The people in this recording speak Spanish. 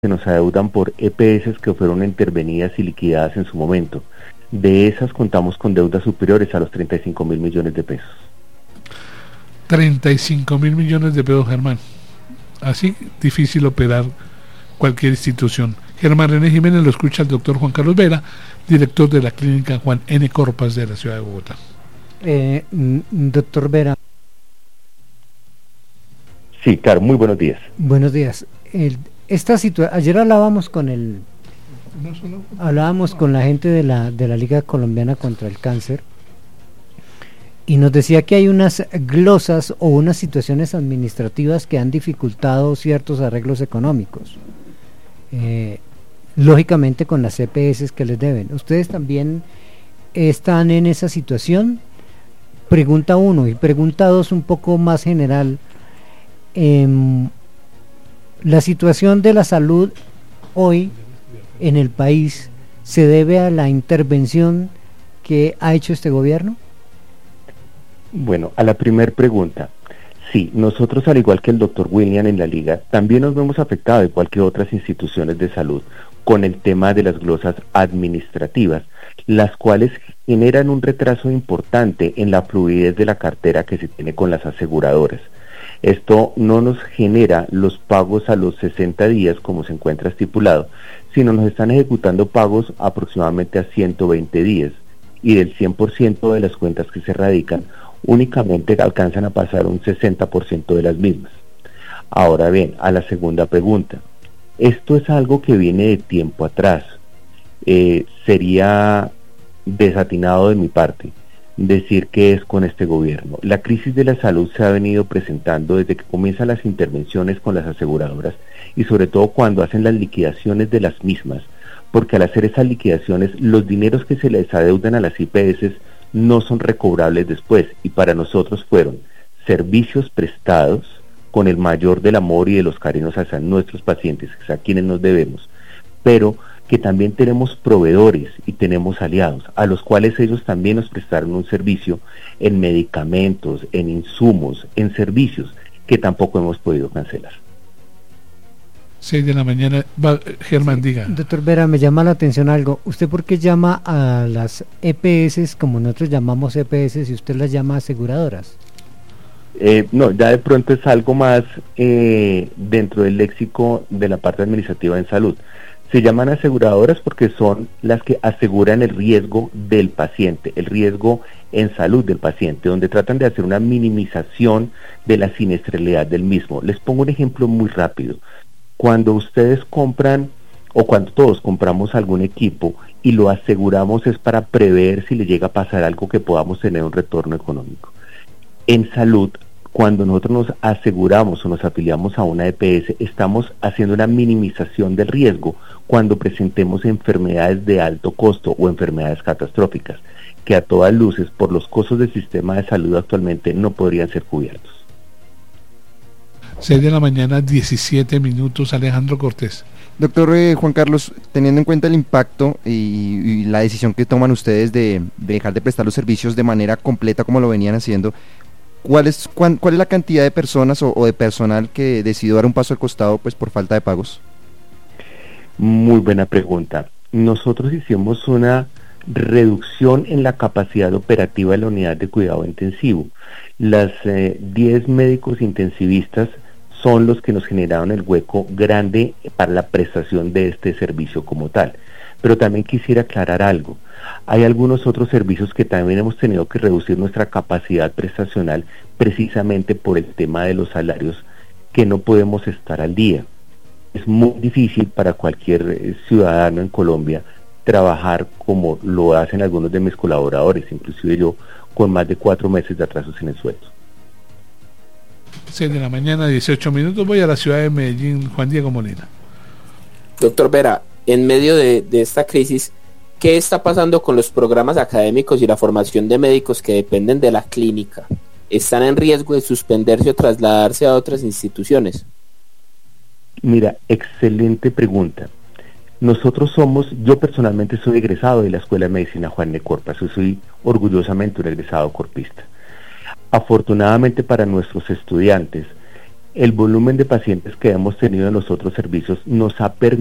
se nos adeudan por EPS que fueron intervenidas y liquidadas en su momento. De esas contamos con deudas superiores a los 35.000 millones de pesos. 35.000 millones de pesos, Germán. Así difícil operar cualquier institución. Germán René Jiménez lo escucha el doctor Juan Carlos Vera, director de la clínica Juan N. Corpas de la ciudad de Bogotá. Doctor Vera. Sí, claro, muy buenos días. Buenos días. Ayer hablábamos con la gente de la Liga Colombiana contra el Cáncer y nos decía que hay unas glosas o unas situaciones administrativas que han dificultado ciertos arreglos económicos, lógicamente con las EPS que les deben. ¿Ustedes también están en esa situación? Pregunta 1. Y pregunta 2, un poco más general. La situación de la salud hoy en el país se debe a la intervención que ha hecho este gobierno. Bueno, a la primera pregunta, sí, nosotros al igual que el doctor William en la Liga, también nos vemos afectados, igual que otras instituciones de salud, con el tema de las glosas administrativas, las cuales generan un retraso importante en la fluidez de la cartera que se tiene con las aseguradoras. Esto no nos genera los pagos a los 60 días como se encuentra estipulado, sino nos están ejecutando pagos aproximadamente a 120 días y del 100% de las cuentas que se radican únicamente alcanzan a pasar un 60% de las mismas. Ahora bien, a la segunda pregunta, esto es algo que viene de tiempo atrás. Sería desatinado de mi parte decir que es con este gobierno. La crisis de la salud se ha venido presentando desde que comienzan las intervenciones con las aseguradoras y sobre todo cuando hacen las liquidaciones de las mismas, porque al hacer esas liquidaciones los dineros que se les adeudan a las IPS no son recobrables después, y para nosotros fueron servicios prestados con el mayor del amor y de los cariños hacia nuestros pacientes, que es a quienes nos debemos, pero que también tenemos proveedores y tenemos aliados, a los cuales ellos también nos prestaron un servicio en medicamentos, en insumos, en servicios, que tampoco hemos podido cancelar. 6 de la mañana, Germán, diga. Doctor Vera, me llama la atención algo. ¿Usted por qué llama a las EPS como nosotros llamamos EPS si usted las llama aseguradoras? No, ya de pronto es algo más dentro del léxico de la parte administrativa en salud. Se llaman aseguradoras porque son las que aseguran el riesgo del paciente, el riesgo en salud del paciente, donde tratan de hacer una minimización de la siniestralidad del mismo. Les pongo un ejemplo muy rápido. Cuando ustedes compran, o cuando todos compramos algún equipo y lo aseguramos, es para prever si le llega a pasar algo que podamos tener un retorno económico. En salud, cuando nosotros nos aseguramos o nos afiliamos a una EPS, estamos haciendo una minimización del riesgo cuando presentemos enfermedades de alto costo o enfermedades catastróficas, que a todas luces, por los costos del sistema de salud actualmente, no podrían ser cubiertos. 6 de la mañana, 17 minutos, Alejandro Cortés. Doctor Juan Carlos, teniendo en cuenta el impacto y la decisión que toman ustedes de dejar de prestar los servicios de manera completa como lo venían haciendo, ¿cuál es la cantidad de personas o de personal que decidió dar un paso al costado pues por falta de pagos? Muy buena pregunta. Nosotros hicimos una reducción en la capacidad operativa de la unidad de cuidado intensivo. Las 10 médicos intensivistas son los que nos generaron el hueco grande para la prestación de este servicio como tal. Pero también quisiera aclarar algo. Hay algunos otros servicios que también hemos tenido que reducir nuestra capacidad prestacional precisamente por el tema de los salarios, que no podemos estar al día. Es muy difícil para cualquier ciudadano en Colombia trabajar como lo hacen algunos de mis colaboradores, inclusive yo, con más de 4 meses de atrasos en el sueldo. 6 de la mañana, 18 minutos, voy a la ciudad de Medellín, Juan Diego Molina. Doctor Vera, en medio de esta crisis, ¿qué está pasando con los programas académicos y la formación de médicos que dependen de la clínica? ¿Están en riesgo de suspenderse o trasladarse a otras instituciones? Mira, excelente pregunta. Yo personalmente soy egresado de la Escuela de Medicina Juan N. Corpas, yo soy orgullosamente un egresado corpista. Afortunadamente para nuestros estudiantes, el volumen de pacientes que hemos tenido en los otros servicios nos ha permitido